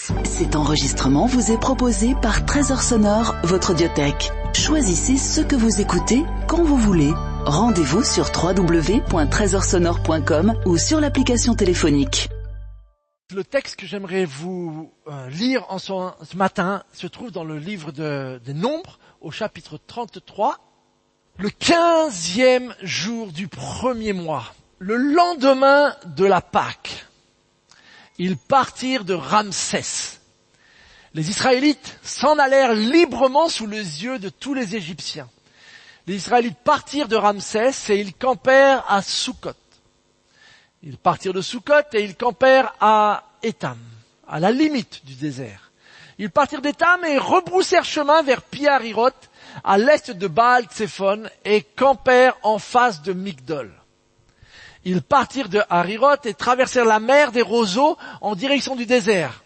Cet enregistrement vous est proposé par Trésor Sonore, votre audiothèque. Choisissez ce que vous écoutez quand vous voulez. Rendez-vous sur www.trésorsonore.com ou sur l'application téléphonique. Le texte que j'aimerais vous lire en ce matin se trouve dans le livre des Nombres, au chapitre 33, le 15e jour du premier mois, le lendemain de la Pâque. Ils partirent de Ramsès. Les Israélites s'en allèrent librement sous les yeux de tous les Égyptiens. Les Israélites partirent de Ramsès et ils campèrent à Sukkot. Ils partirent de Sukkot et ils campèrent à Étam, à la limite du désert. Ils partirent d'Étam et rebroussèrent chemin vers Pi-Hahiroth, à l'est de Baal-Tsephon, et campèrent en face de Migdol. Ils partirent de Hahiroth et traversèrent la mer des roseaux en direction du désert.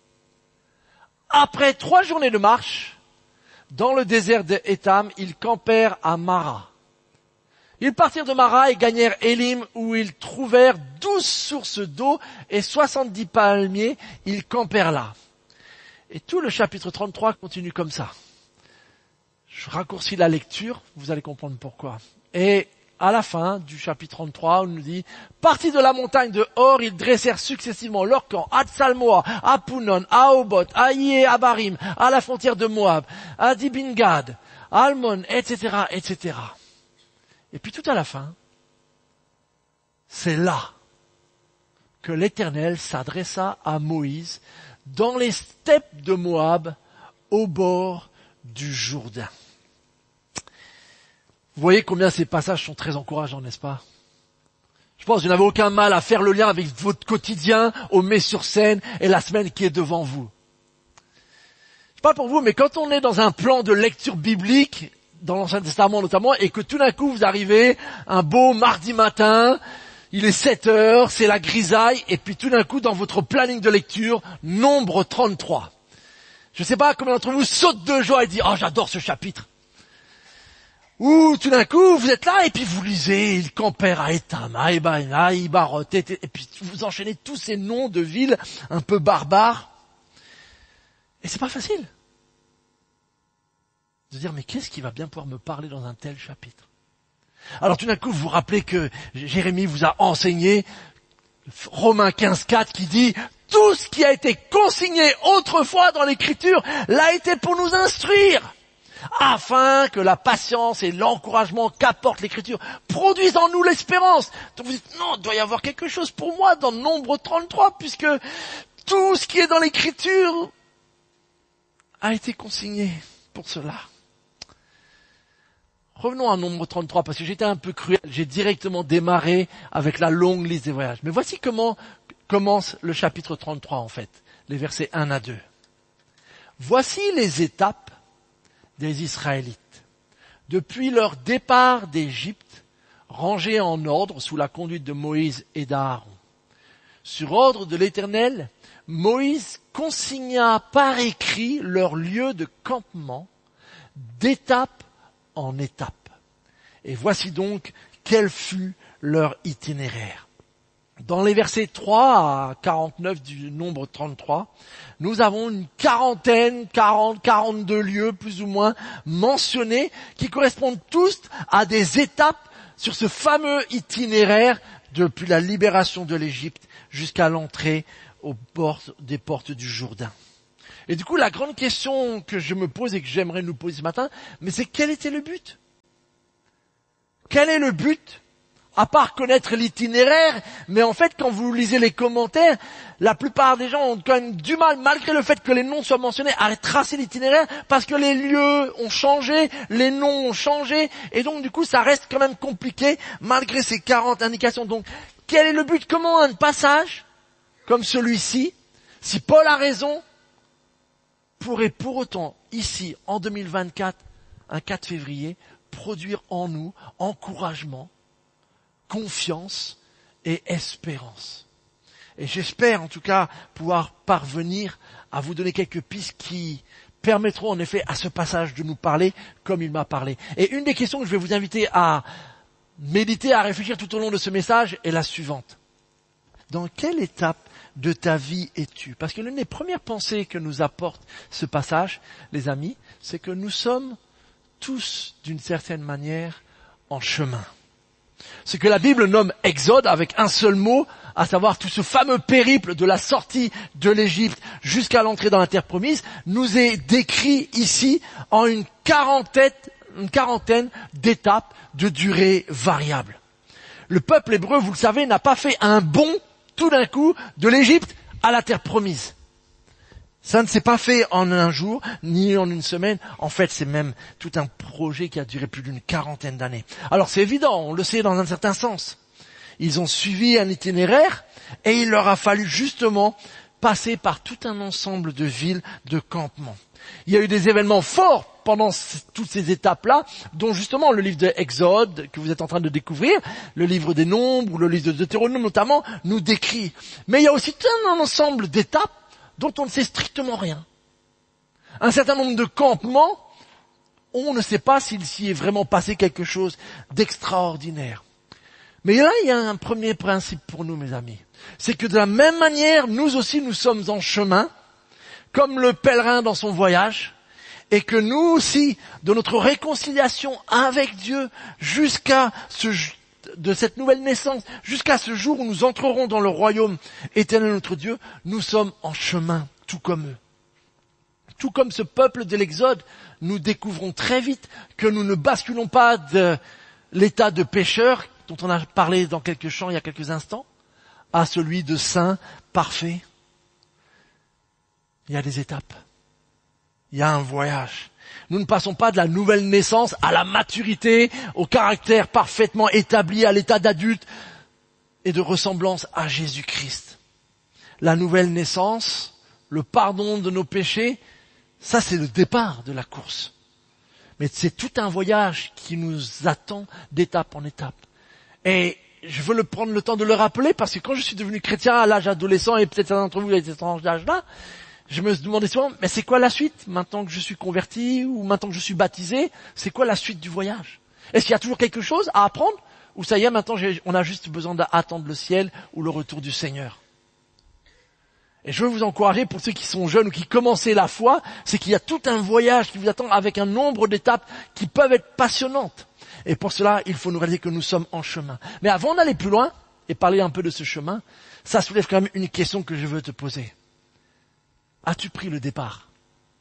Après 3 journées de marche, dans le désert d'Étam, ils campèrent à Mara. Ils partirent de Mara et gagnèrent Élim, où ils trouvèrent 12 sources d'eau et 70 palmiers. Ils campèrent là. Et tout le chapitre 33 continue comme ça. Je raccourcis la lecture, vous allez comprendre pourquoi. Et à la fin du chapitre 33, on nous dit, partis de la montagne de Hor, ils dressèrent successivement leur camp à Tsalmoa, à Punon, à Oboth, à Ié, à Barim, à la frontière de Moab, à Dibingad, à Almon, etc., etc. Et puis tout à la fin, c'est là que l'Éternel s'adressa à Moïse dans les steppes de Moab, au bord du Jourdain. Vous voyez combien ces passages sont très encourageants, n'est-ce pas? Je pense que vous n'avez aucun mal à faire le lien avec votre quotidien, au Mai-sur-Seine et la semaine qui est devant vous. Je sais pas pour vous, mais quand on est dans un plan de lecture biblique, dans l'Ancien Testament notamment, et que tout d'un coup vous arrivez un beau mardi matin, il est 7 heures, c'est la grisaille, et puis tout d'un coup dans votre planning de lecture, Nombre 33. Je sais pas combien d'entre vous sautent de joie et disent « Oh, j'adore ce chapitre !» Ou tout d'un coup, vous êtes là et puis vous lisez, ils campèrent à Étam, à Ébaïn, à Ibaroth, et puis vous enchaînez tous ces noms de villes un peu barbares. Et c'est pas facile de dire, mais qu'est-ce qui va bien pouvoir me parler dans un tel chapitre? Alors tout d'un coup, vous vous rappelez que Jérémie vous a enseigné Romains 15:4 qui dit, tout ce qui a été consigné autrefois dans l'écriture l'a été pour nous instruire, afin que la patience et l'encouragement qu'apporte l'écriture produisent en nous l'espérance. Donc vous dites, non, il doit y avoir quelque chose pour moi dans Nombre 33, puisque tout ce qui est dans l'écriture a été consigné pour cela. Revenons à Nombre 33, parce que j'étais un peu cruel. J'ai directement démarré avec la longue liste des voyages. Mais voici comment commence le chapitre 33 en fait, les versets 1 à 2. Voici les étapes des Israélites. Depuis leur départ d'Égypte, rangés en ordre sous la conduite de Moïse et d'Aaron. Sur ordre de l'Éternel, Moïse consigna par écrit leur lieu de campement, d'étape en étape. Et voici donc quel fut leur itinéraire. Dans les versets 3 à 49 du Nombre 33, nous avons une quarantaine, 42 lieux plus ou moins mentionnés qui correspondent tous à des étapes sur ce fameux itinéraire depuis la libération de l'Égypte jusqu'à l'entrée aux portes des portes du Jourdain. Et du coup, la grande question que je me pose et que j'aimerais nous poser ce matin, mais c'est quel était le but? Quel est le but? À part connaître l'itinéraire, mais en fait, quand vous lisez les commentaires, la plupart des gens ont quand même du mal, malgré le fait que les noms soient mentionnés, à tracer l'itinéraire, parce que les lieux ont changé, les noms ont changé, et donc du coup, ça reste quand même compliqué, malgré ces 40 indications. Donc, quel est le but? Comment un passage, comme celui-ci, si Paul a raison, pourrait pour autant, ici, en 2024, un 4 février, produire en nous encouragement, confiance et espérance. Et j'espère en tout cas pouvoir parvenir à vous donner quelques pistes qui permettront en effet à ce passage de nous parler comme il m'a parlé. Et une des questions que je vais vous inviter à méditer, à réfléchir tout au long de ce message est la suivante. Dans quelle étape de ta vie es-tu? Parce que l'une des premières pensées que nous apporte ce passage, les amis, c'est que nous sommes tous, d'une certaine manière, en chemin. Ce que la Bible nomme Exode avec un seul mot, à savoir tout ce fameux périple de la sortie de l'Égypte jusqu'à l'entrée dans la terre promise, nous est décrit ici en une quarantaine d'étapes de durée variable. Le peuple hébreu, vous le savez, n'a pas fait un bond tout d'un coup de l'Égypte à la terre promise. Ça ne s'est pas fait en un jour, ni en une semaine. En fait, c'est même tout un projet qui a duré plus d'une quarantaine d'années. Alors c'est évident, on le sait dans un certain sens. Ils ont suivi un itinéraire et il leur a fallu justement passer par tout un ensemble de villes, de campements. Il y a eu des événements forts pendant toutes ces étapes-là, dont justement le livre de Exode, que vous êtes en train de découvrir, le livre des Nombres, ou le livre de Deutéronome notamment, nous décrit. Mais il y a aussi tout un ensemble d'étapes dont on ne sait strictement rien. Un certain nombre de campements, on ne sait pas s'il s'y est vraiment passé quelque chose d'extraordinaire. Mais là, il y a un premier principe pour nous, mes amis. C'est que de la même manière, nous aussi, nous sommes en chemin, comme le pèlerin dans son voyage, et que nous aussi, de notre réconciliation avec Dieu, de cette nouvelle naissance, jusqu'à ce jour où nous entrerons dans le royaume éternel de notre Dieu, nous sommes en chemin, tout comme eux. Tout comme ce peuple de l'Exode, nous découvrons très vite que nous ne basculons pas de l'état de pécheur, dont on a parlé dans quelques chants il y a quelques instants, à celui de saint, parfait. Il y a des étapes. Il y a un voyage. Nous ne passons pas de la nouvelle naissance à la maturité, au caractère parfaitement établi, à l'état d'adulte et de ressemblance à Jésus-Christ. La nouvelle naissance, le pardon de nos péchés, ça c'est le départ de la course. Mais c'est tout un voyage qui nous attend d'étape en étape. Et je veux prendre le temps de le rappeler parce que quand je suis devenu chrétien à l'âge adolescent, et peut-être certains d'entre vous avez cet âge-là, je me demandais souvent, mais c'est quoi la suite maintenant que je suis converti ou maintenant que je suis baptisé? C'est quoi la suite du voyage? Est-ce qu'il y a toujours quelque chose à apprendre? Ou ça y est, maintenant on a juste besoin d'attendre le ciel ou le retour du Seigneur? Et je veux vous encourager, pour ceux qui sont jeunes ou qui commencent la foi, c'est qu'il y a tout un voyage qui vous attend avec un nombre d'étapes qui peuvent être passionnantes. Et pour cela, il faut nous réaliser que nous sommes en chemin. Mais avant d'aller plus loin et parler un peu de ce chemin, ça soulève quand même une question que je veux te poser. As-tu pris le départ?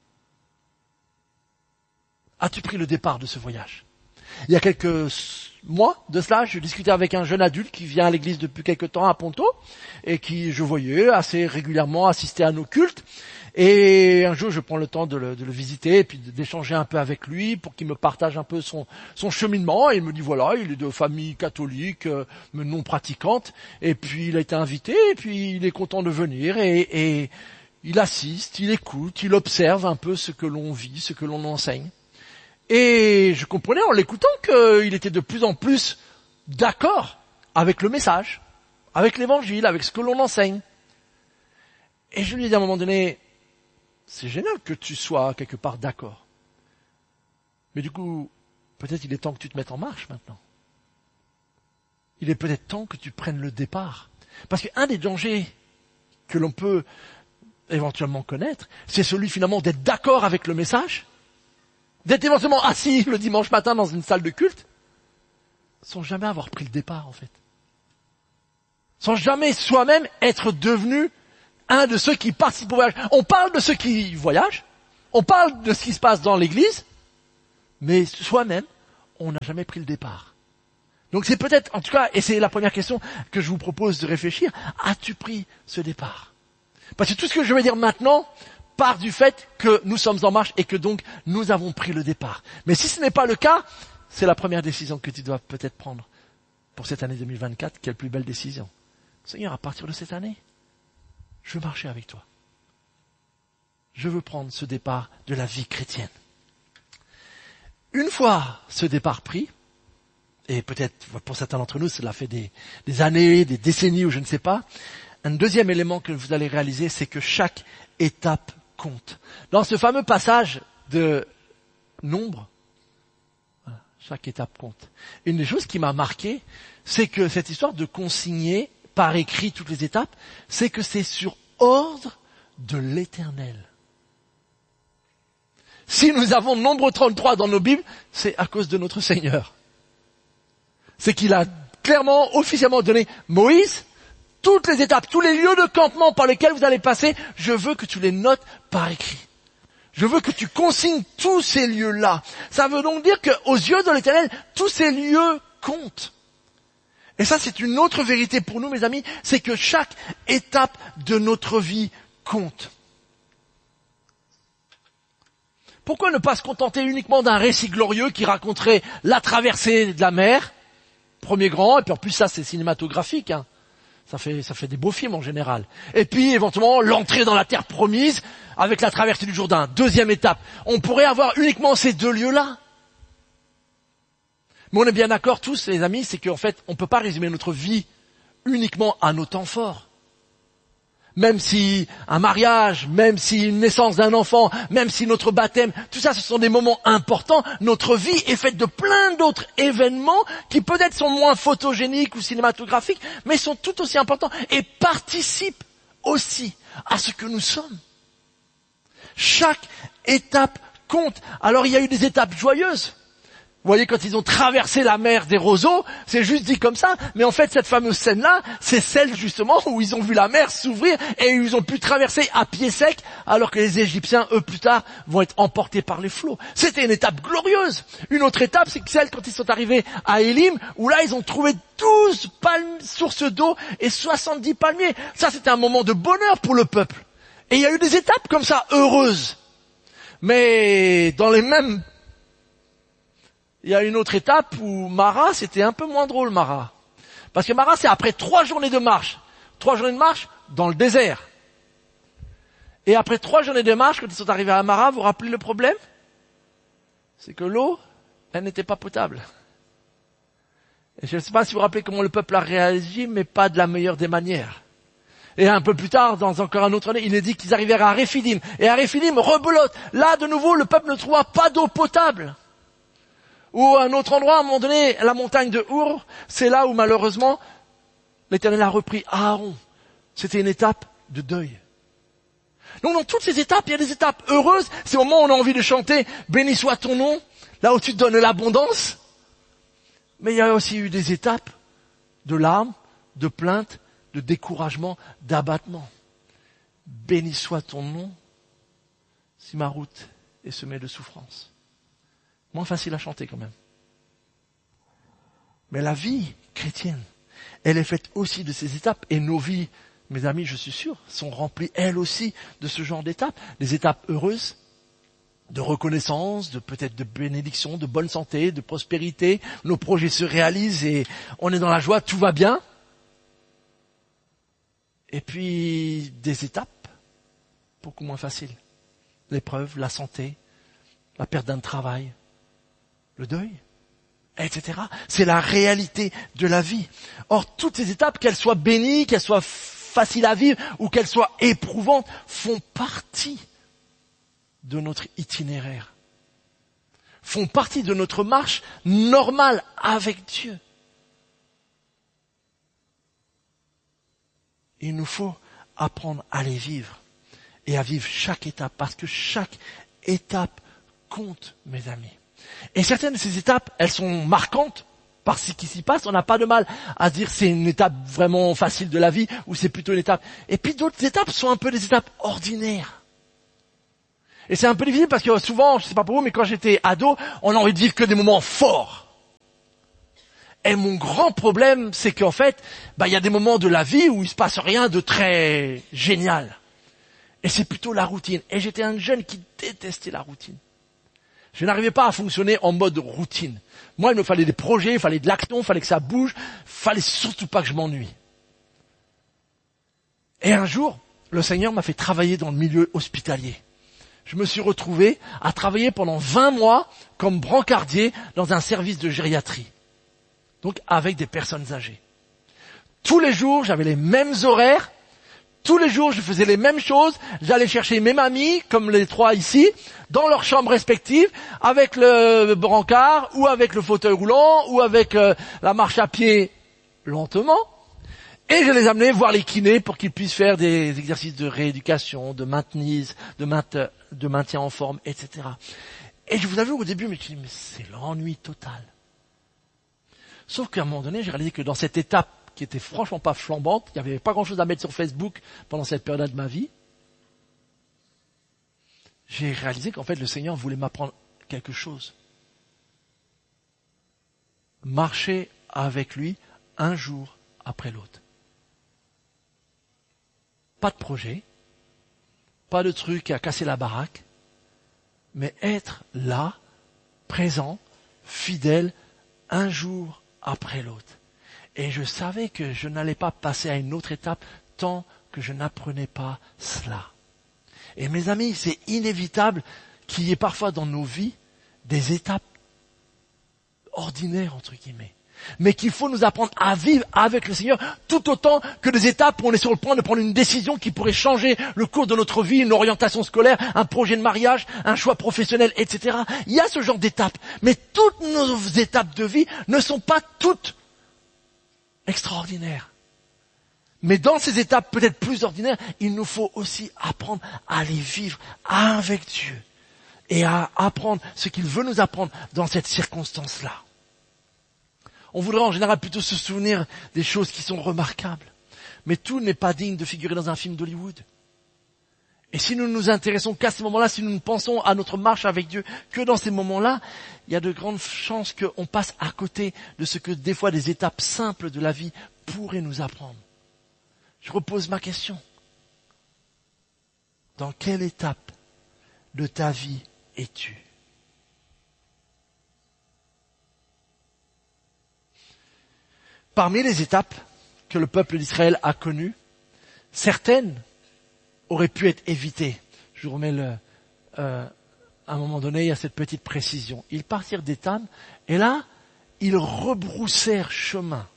As-tu pris le départ de ce voyage? Il y a quelques mois de cela, je discutais avec un jeune adulte qui vient à l'église depuis quelque temps à Ponto et qui, je voyais assez régulièrement assister à nos cultes. Et un jour, je prends le temps de le visiter et puis d'échanger un peu avec lui pour qu'il me partage un peu son cheminement. Et il me dit, voilà, il est de famille catholique, mais non pratiquante. Et puis, il a été invité et puis il est content de venir et il assiste, il écoute, il observe un peu ce que l'on vit, ce que l'on enseigne. Et je comprenais en l'écoutant qu'il était de plus en plus d'accord avec le message, avec l'évangile, avec ce que l'on enseigne. Et je lui ai dit à un moment donné, c'est génial que tu sois quelque part d'accord. Mais du coup, peut-être il est temps que tu te mettes en marche maintenant. Il est peut-être temps que tu prennes le départ. Parce qu'un des dangers que l'on peut éventuellement connaître, c'est celui finalement d'être d'accord avec le message, d'être éventuellement assis le dimanche matin dans une salle de culte, sans jamais avoir pris le départ en fait. Sans jamais soi-même être devenu un de ceux qui participent au voyage. On parle de ceux qui voyagent, on parle de ce qui se passe dans l'église, mais soi-même, on n'a jamais pris le départ. Donc c'est peut-être, en tout cas, et c'est la première question que je vous propose de réfléchir, as-tu pris ce départ? Parce que tout ce que je vais dire maintenant part du fait que nous sommes en marche et que donc nous avons pris le départ. Mais si ce n'est pas le cas, c'est la première décision que tu dois peut-être prendre pour cette année 2024. Quelle plus belle décision. Seigneur, à partir de cette année, je veux marcher avec toi. Je veux prendre ce départ de la vie chrétienne. Une fois ce départ pris, et peut-être pour certains d'entre nous, cela fait des années, des décennies ou je ne sais pas, un deuxième élément que vous allez réaliser, c'est que chaque étape compte. Dans ce fameux passage de Nombres, chaque étape compte. Une des choses qui m'a marqué, c'est que cette histoire de consigner par écrit toutes les étapes, c'est que c'est sur ordre de l'Éternel. Si nous avons Nombre 33 dans nos Bibles, c'est à cause de notre Seigneur. C'est qu'il a clairement, officiellement donné Moïse, toutes les étapes, tous les lieux de campement par lesquels vous allez passer, je veux que tu les notes par écrit. Je veux que tu consignes tous ces lieux-là. Ça veut donc dire qu'aux yeux de l'Éternel, tous ces lieux comptent. Et ça, c'est une autre vérité pour nous, mes amis, c'est que chaque étape de notre vie compte. Pourquoi ne pas se contenter uniquement d'un récit glorieux qui raconterait la traversée de la mer, premier grand, et puis en plus ça c'est cinématographique, hein. Ça fait des beaux films en général. Et puis éventuellement l'entrée dans la terre promise avec la traversée du Jourdain, deuxième étape. On pourrait avoir uniquement ces deux lieux-là. Mais on est bien d'accord tous, les amis, c'est qu'en fait on ne peut pas résumer notre vie uniquement à nos temps forts. Même si un mariage, même si une naissance d'un enfant, même si notre baptême, tout ça ce sont des moments importants, notre vie est faite de plein d'autres événements qui peut-être sont moins photogéniques ou cinématographiques, mais sont tout aussi importants et participent aussi à ce que nous sommes. Chaque étape compte. Alors il y a eu des étapes joyeuses. Vous voyez, quand ils ont traversé la mer des roseaux, c'est juste dit comme ça, mais en fait, cette fameuse scène-là, c'est celle justement où ils ont vu la mer s'ouvrir et ils ont pu traverser à pied sec, alors que les Égyptiens, eux, plus tard, vont être emportés par les flots. C'était une étape glorieuse. Une autre étape, c'est celle quand ils sont arrivés à Élim, où là, ils ont trouvé 12 sources d'eau et 70 palmiers. Ça, c'était un moment de bonheur pour le peuple. Et il y a eu des étapes comme ça, heureuses. Mais dans les mêmes... Il y a une autre étape où Mara, c'était un peu moins drôle, Mara. Parce que Mara, c'est après 3 journées de marche. 3 journées de marche dans le désert. Et après 3 journées de marche, quand ils sont arrivés à Mara, vous vous rappelez le problème? C'est que l'eau, elle n'était pas potable. Et je ne sais pas si vous vous rappelez comment le peuple a réagi, mais pas de la meilleure des manières. Et un peu plus tard, dans encore un autre année, il est dit qu'ils arrivèrent à Réphidim. Et à Réphidim, rebelote. Là, de nouveau, le peuple ne trouva pas d'eau potable. Ou à un autre endroit, à un moment donné, la montagne de Our, c'est là où malheureusement, l'Éternel a repris Aaron. C'était une étape de deuil. Donc dans toutes ces étapes, il y a des étapes heureuses, ces moments où on a envie de chanter « Béni soit ton nom », là où tu te donnes l'abondance. Mais il y a aussi eu des étapes de larmes, de plaintes, de découragement, d'abattement. Béni soit ton nom, si ma route est semée de souffrance. Moins facile à chanter quand même. Mais la vie chrétienne, elle est faite aussi de ces étapes. Et nos vies, mes amis, je suis sûr, sont remplies elles aussi de ce genre d'étapes. Des étapes heureuses, de reconnaissance, de peut-être de bénédiction, de bonne santé, de prospérité. Nos projets se réalisent et on est dans la joie, tout va bien. Et puis des étapes beaucoup moins faciles. L'épreuve, la santé, la perte d'un travail, le deuil, etc. C'est la réalité de la vie. Or, toutes ces étapes, qu'elles soient bénies, qu'elles soient faciles à vivre ou qu'elles soient éprouvantes, font partie de notre itinéraire, font partie de notre marche normale avec Dieu. Il nous faut apprendre à les vivre et à vivre chaque étape, parce que chaque étape compte, mes amis. Et certaines de ces étapes, elles sont marquantes par ce qui s'y passe. On n'a pas de mal à dire c'est une étape vraiment facile de la vie ou c'est plutôt une étape. Et puis d'autres étapes sont un peu des étapes ordinaires. Et c'est un peu difficile parce que souvent, je sais pas pour vous, mais quand j'étais ado, on a envie de vivre que des moments forts. Et mon grand problème, c'est qu'en fait, il y a des moments de la vie où il se passe rien de très génial. Et c'est plutôt la routine. Et j'étais un jeune qui détestait la routine. Je n'arrivais pas à fonctionner en mode routine. Moi, il me fallait des projets, il fallait de l'action, il fallait que ça bouge, il fallait surtout pas que je m'ennuie. Et un jour, le Seigneur m'a fait travailler dans le milieu hospitalier. Je me suis retrouvé à travailler pendant 20 mois comme brancardier dans un service de gériatrie. Donc avec des personnes âgées. Tous les jours, j'avais les mêmes horaires. Tous les jours, je faisais les mêmes choses. J'allais chercher mes mamies, comme les 3 ici, dans leurs chambres respectives, avec le brancard, ou avec le fauteuil roulant, ou avec la marche à pied lentement. Et je les amenais voir les kinés pour qu'ils puissent faire des exercices de rééducation, de maintien en forme, etc. Et je vous avoue, au début, mais c'est l'ennui total. Sauf qu'à un moment donné, j'ai réalisé que dans cette étape qui était franchement pas flambante, il n'y avait pas grand chose à mettre sur Facebook pendant cette période de ma vie, j'ai réalisé qu'en fait, le Seigneur voulait m'apprendre quelque chose. Marcher avec lui un jour après l'autre. Pas de projet, pas de truc à casser la baraque, mais être là, présent, fidèle, un jour après l'autre. Et je savais que je n'allais pas passer à une autre étape tant que je n'apprenais pas cela. Et mes amis, c'est inévitable qu'il y ait parfois dans nos vies des étapes ordinaires, entre guillemets, mais qu'il faut nous apprendre à vivre avec le Seigneur tout autant que des étapes où on est sur le point de prendre une décision qui pourrait changer le cours de notre vie, une orientation scolaire, un projet de mariage, un choix professionnel, etc. Il y a ce genre d'étapes, mais toutes nos étapes de vie ne sont pas toutes extraordinaires. Mais dans ces étapes peut-être plus ordinaires, il nous faut aussi apprendre à les vivre avec Dieu et à apprendre ce qu'il veut nous apprendre dans cette circonstance-là. On voudrait en général plutôt se souvenir des choses qui sont remarquables. Mais tout n'est pas digne de figurer dans un film d'Hollywood. Et si nous ne nous intéressons qu'à ces moments-là, si nous ne pensons à notre marche avec Dieu que dans ces moments-là, il y a de grandes chances qu'on passe à côté de ce que des fois des étapes simples de la vie pourraient nous apprendre. Je repose ma question. Dans quelle étape de ta vie es-tu ? Parmi les étapes que le peuple d'Israël a connues, certaines auraient pu être évitées. Je vous remets à un moment donné, il y a cette petite précision. Ils partirent d'Étham, et là, ils rebroussèrent chemin.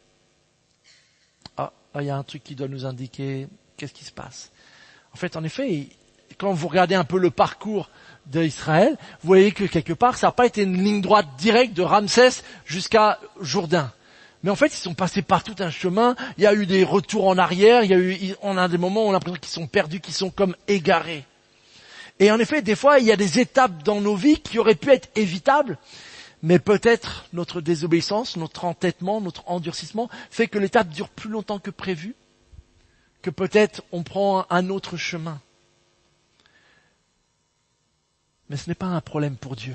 Ah, il y a un truc qui doit nous indiquer qu'est-ce qui se passe. En fait, en effet, quand vous regardez un peu le parcours d'Israël, vous voyez que quelque part, ça n'a pas été une ligne droite directe de Ramsès jusqu'à Jourdain. Mais en fait, ils sont passés par tout un chemin, il y a eu des retours en arrière, on a des moments où on a l'impression qu'ils sont perdus, qu'ils sont comme égarés. Et en effet, des fois, il y a des étapes dans nos vies qui auraient pu être évitables, mais peut-être notre désobéissance, notre entêtement, notre endurcissement fait que l'étape dure plus longtemps que prévu, que peut-être on prend un autre chemin. Mais ce n'est pas un problème pour Dieu.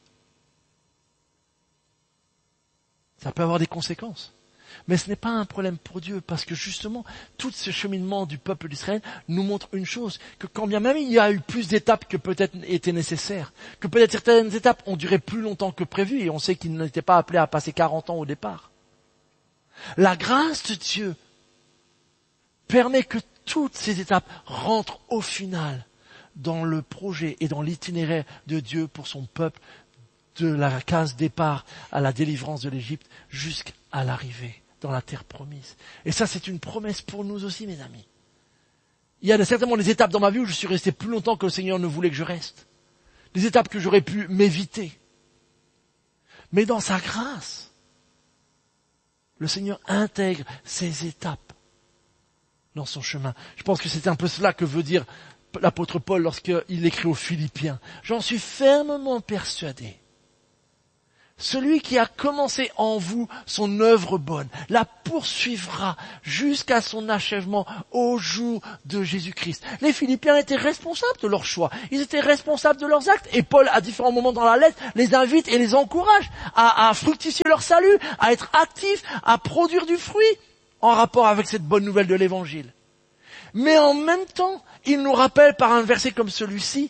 Ça peut avoir des conséquences. Mais ce n'est pas un problème pour Dieu, parce que justement, tout ce cheminement du peuple d'Israël nous montre une chose, que quand bien même il y a eu plus d'étapes que peut-être étaient nécessaires, que peut-être certaines étapes ont duré plus longtemps que prévu, et on sait qu'ils n'étaient pas appelés à passer 40 ans au départ. La grâce de Dieu permet que toutes ces étapes rentrent au final dans le projet et dans l'itinéraire de Dieu pour son peuple, de la case départ à la délivrance de l'Égypte jusqu'à l'arrivée dans la terre promise. Et ça, c'est une promesse pour nous aussi, mes amis. Il y a certainement des étapes dans ma vie où je suis resté plus longtemps que le Seigneur ne voulait que je reste. Des étapes que j'aurais pu m'éviter. Mais dans sa grâce, le Seigneur intègre ces étapes dans son chemin. Je pense que c'est un peu cela que veut dire l'apôtre Paul lorsqu'il écrit aux Philippiens. J'en suis fermement persuadé. Celui qui a commencé en vous son œuvre bonne, la poursuivra jusqu'à son achèvement au jour de Jésus-Christ. Les Philippiens étaient responsables de leurs choix, ils étaient responsables de leurs actes, et Paul, à différents moments dans la lettre, les invite et les encourage à fructifier leur salut, à être actifs, à produire du fruit en rapport avec cette bonne nouvelle de l'Évangile. Mais en même temps, il nous rappelle par un verset comme celui-ci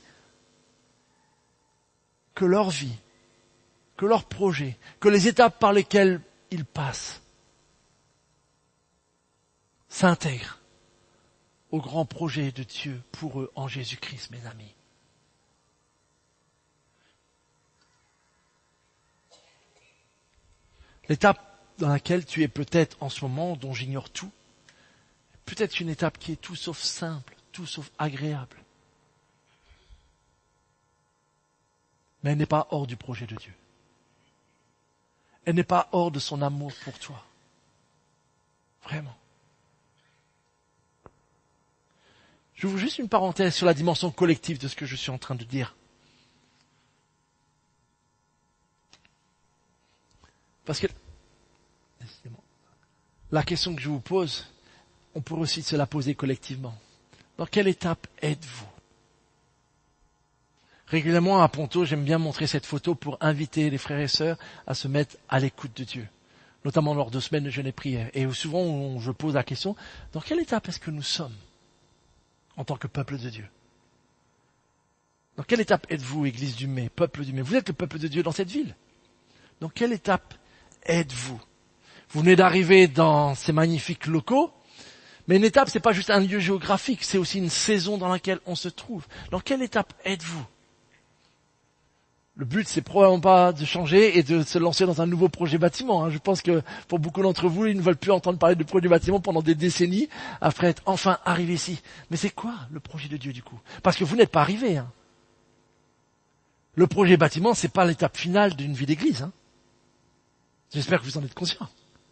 que leur vie, que leurs projets, que les étapes par lesquelles ils passent s'intègrent au grand projet de Dieu pour eux en Jésus-Christ, mes amis. L'étape dans laquelle tu es peut-être en ce moment, dont j'ignore tout, peut-être une étape qui est tout sauf simple, tout sauf agréable. Mais elle n'est pas hors du projet de Dieu. Elle n'est pas hors de son amour pour toi. Vraiment. J'ouvre juste une parenthèse sur la dimension collective de ce que je suis en train de dire. Parce que la question que je vous pose, on pourrait aussi se la poser collectivement. Dans quelle étape êtes-vous? Régulièrement à Ponto, j'aime bien montrer cette photo pour inviter les frères et sœurs à se mettre à l'écoute de Dieu, notamment lors de semaines de jeûne et prière. Et souvent, je pose la question, dans quelle étape est-ce que nous sommes en tant que peuple de Dieu? Dans quelle étape êtes-vous, Église du Mai, peuple du Mai? Vous êtes le peuple de Dieu dans cette ville. Dans quelle étape êtes-vous? Vous venez d'arriver dans ces magnifiques locaux, mais une étape, c'est pas juste un lieu géographique, c'est aussi une saison dans laquelle on se trouve. Dans quelle étape êtes-vous? Le but, c'est probablement pas de changer et de se lancer dans un nouveau projet bâtiment. Je pense que pour beaucoup d'entre vous, ils ne veulent plus entendre parler de projet bâtiment pendant des décennies après être enfin arrivés ici. Mais c'est quoi le projet de Dieu du coup? Parce que vous n'êtes pas arrivés. Le projet bâtiment, c'est pas l'étape finale d'une vie d'église. J'espère que vous en êtes conscients.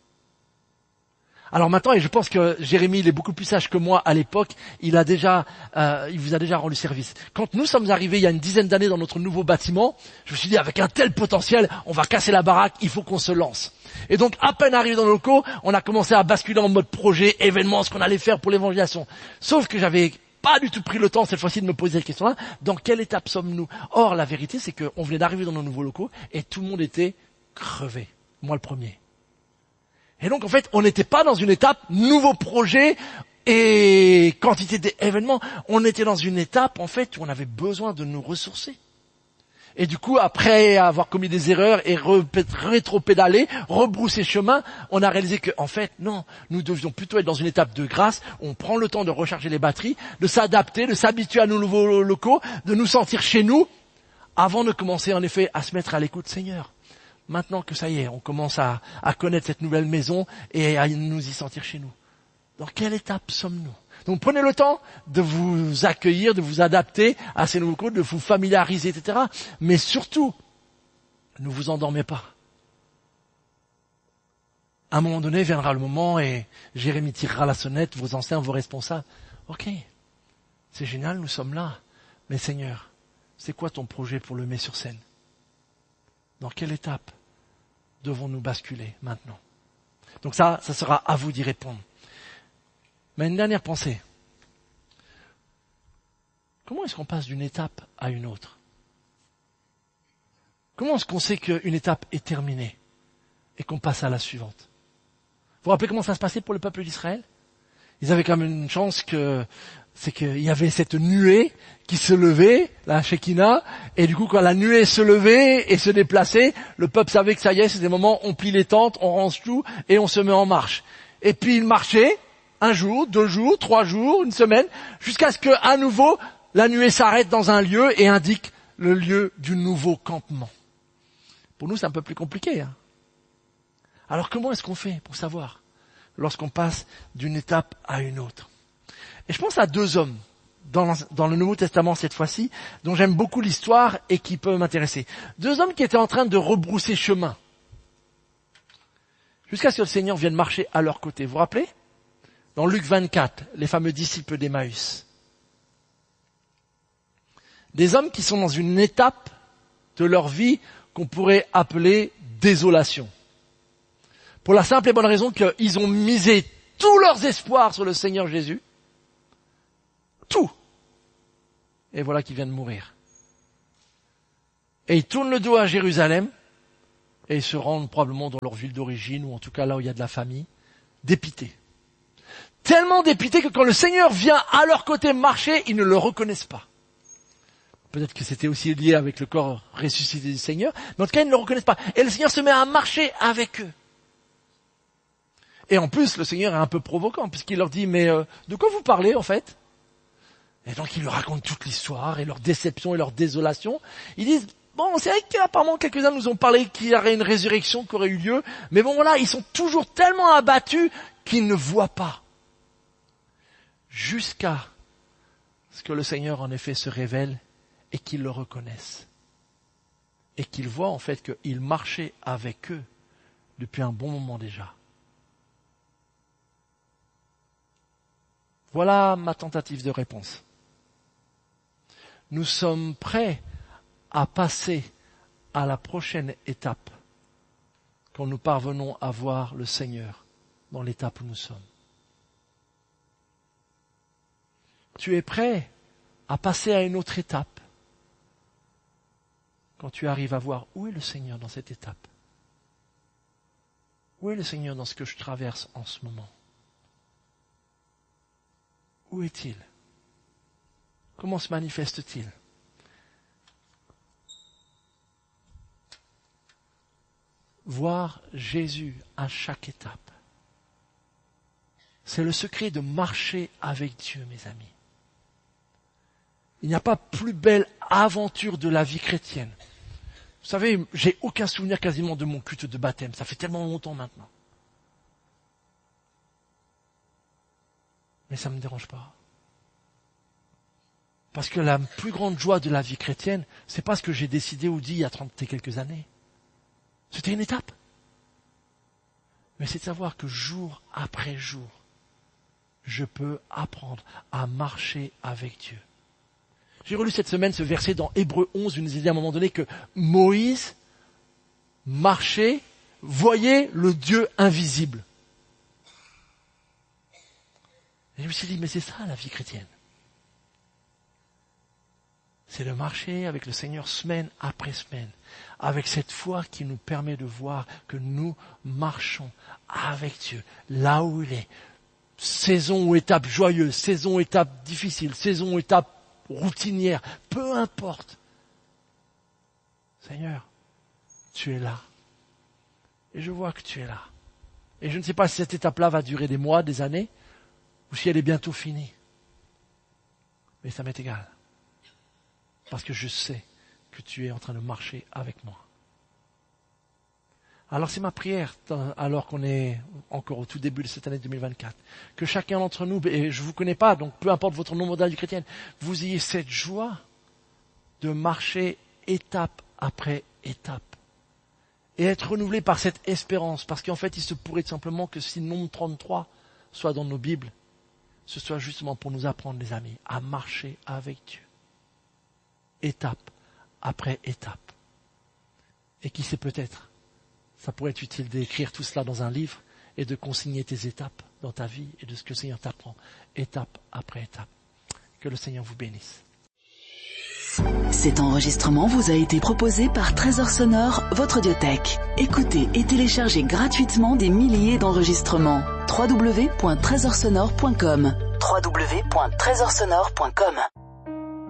Alors maintenant, et je pense que Jérémie, il est beaucoup plus sage que moi à l'époque, il vous a déjà rendu service. Quand nous sommes arrivés il y a une dizaine d'années dans notre nouveau bâtiment, je me suis dit, avec un tel potentiel, on va casser la baraque, il faut qu'on se lance. Et donc, à peine arrivé dans nos locaux, on a commencé à basculer en mode projet, événement, ce qu'on allait faire pour l'évangélisation. Sauf que j'avais pas du tout pris le temps cette fois-ci de me poser cette question-là, dans quelle étape sommes-nous? Or, la vérité, c'est qu'on venait d'arriver dans nos nouveaux locaux et tout le monde était crevé. Moi le premier. Et donc, en fait, on n'était pas dans une étape nouveau projet et quantité d'événements. On était dans une étape, en fait, où on avait besoin de nous ressourcer. Et du coup, après avoir commis des erreurs et rétro-pédaler, rebrousser chemin, on a réalisé que, en fait, non, nous devions plutôt être dans une étape de grâce. On prend le temps de recharger les batteries, de s'adapter, de s'habituer à nos nouveaux locaux, de nous sentir chez nous, avant de commencer, en effet, à se mettre à l'écoute. Seigneur, maintenant que ça y est, on commence à connaître cette nouvelle maison et à nous y sentir chez nous. Dans quelle étape sommes-nous? Donc prenez le temps de vous accueillir, de vous adapter à ces nouveaux codes, de vous familiariser, etc. Mais surtout, ne vous endormez pas. À un moment donné, viendra le moment et Jérémie tirera la sonnette, vos anciens, vos responsables. Ok, c'est génial, nous sommes là. Mais Seigneur, c'est quoi ton projet pour le mettre sur scène? Dans quelle étape devons-nous basculer maintenant? Donc ça sera à vous d'y répondre. Mais une dernière pensée. Comment est-ce qu'on passe d'une étape à une autre? Comment est-ce qu'on sait qu'une étape est terminée et qu'on passe à la suivante? Vous vous rappelez comment ça se passait pour le peuple d'Israël? Ils avaient quand même une chance c'est qu'il y avait cette nuée qui se levait, la Shekinah, et du coup quand la nuée se levait et se déplaçait, le peuple savait que ça y est, c'est des moments, on plie les tentes, on range tout et on se met en marche. Et puis ils marchaient, 1 jour, 2 jours, 3 jours, une semaine, jusqu'à ce que, à nouveau, la nuée s'arrête dans un lieu et indique le lieu du nouveau campement. Pour nous, c'est un peu plus compliqué. Alors comment est-ce qu'on fait pour savoir lorsqu'on passe d'une étape à une autre? Et je pense à 2 hommes dans le Nouveau Testament cette fois-ci, dont j'aime beaucoup l'histoire et qui peuvent m'intéresser. 2 hommes qui étaient en train de rebrousser chemin, jusqu'à ce que le Seigneur vienne marcher à leur côté. Vous vous rappelez? Dans Luc 24, les fameux disciples d'Emmaüs. Des hommes qui sont dans une étape de leur vie qu'on pourrait appeler désolation. Pour la simple et bonne raison qu'ils ont misé tous leurs espoirs sur le Seigneur Jésus. Tout. Et voilà qu'ils viennent de mourir. Et ils tournent le dos à Jérusalem et ils se rendent probablement dans leur ville d'origine, ou en tout cas là où il y a de la famille, dépités. Tellement dépités que quand le Seigneur vient à leur côté marcher, ils ne le reconnaissent pas. Peut-être que c'était aussi lié avec le corps ressuscité du Seigneur, mais en tout cas ils ne le reconnaissent pas. Et le Seigneur se met à marcher avec eux. Et en plus, le Seigneur est un peu provocant, puisqu'il leur dit, mais de quoi vous parlez en fait? Et donc il leur raconte toute l'histoire, et leur déception et leur désolation. Ils disent, bon, c'est vrai qu'apparemment quelques-uns nous ont parlé qu'il y aurait une résurrection qui aurait eu lieu, mais bon voilà, ils sont toujours tellement abattus qu'ils ne voient pas. Jusqu'à ce que le Seigneur en effet se révèle et qu'ils le reconnaissent. Et qu'ils voient en fait qu'il marchait avec eux depuis un bon moment déjà. Voilà ma tentative de réponse. Nous sommes prêts à passer à la prochaine étape quand nous parvenons à voir le Seigneur dans l'étape où nous sommes. Tu es prêt à passer à une autre étape quand tu arrives à voir où est le Seigneur dans cette étape. Où est le Seigneur dans ce que je traverse en ce moment? Où est-il? Comment se manifeste-t-il? Voir Jésus à chaque étape. C'est le secret de marcher avec Dieu, mes amis. Il n'y a pas plus belle aventure de la vie chrétienne. Vous savez, j'ai aucun souvenir quasiment de mon culte de baptême. Ça fait tellement longtemps maintenant. Mais ça ne me dérange pas. Parce que la plus grande joie de la vie chrétienne, c'est pas ce que j'ai décidé ou dit il y a 30 et quelques années. C'était une étape. Mais c'est de savoir que jour après jour, je peux apprendre à marcher avec Dieu. J'ai relu cette semaine ce verset dans Hébreux 11, où il nous dit à un moment donné que Moïse marchait, voyait le Dieu invisible. Et je me suis dit, mais c'est ça la vie chrétienne. C'est de marcher avec le Seigneur semaine après semaine, avec cette foi qui nous permet de voir que nous marchons avec Dieu, là où il est. Saison ou étape joyeuse, saison ou étape difficile, saison ou étape routinière, peu importe. Seigneur, tu es là. Et je vois que tu es là. Et je ne sais pas si cette étape-là va durer des mois, des années, ou si elle est bientôt finie. Mais ça m'est égal. Parce que je sais que tu es en train de marcher avec moi. Alors c'est ma prière, alors qu'on est encore au tout début de cette année 2024, que chacun d'entre nous, et je ne vous connais pas, donc peu importe votre nombre d'années chrétienne, vous ayez cette joie de marcher étape après étape. Et être renouvelé par cette espérance, parce qu'en fait il se pourrait tout simplement que si le nombre 33 soit dans nos Bibles, ce soit justement pour nous apprendre, les amis, à marcher avec Dieu. Étape après étape. Et qui sait peut-être, ça pourrait être utile d'écrire tout cela dans un livre et de consigner tes étapes dans ta vie et de ce que le Seigneur t'apprend, étape après étape. Que le Seigneur vous bénisse. Cet enregistrement vous a été proposé par Trésor Sonore, votre audiothèque. Écoutez et téléchargez gratuitement des milliers d'enregistrements. www.trésorsonore.com www.trésorsonore.com